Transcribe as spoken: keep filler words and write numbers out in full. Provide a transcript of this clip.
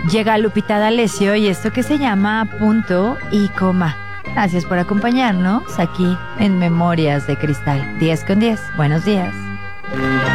Llega Lupita D'Alessio y esto que se llama Punto y Coma. Gracias por acompañarnos aquí en Memorias de Cristal. diez con diez. Buenos días.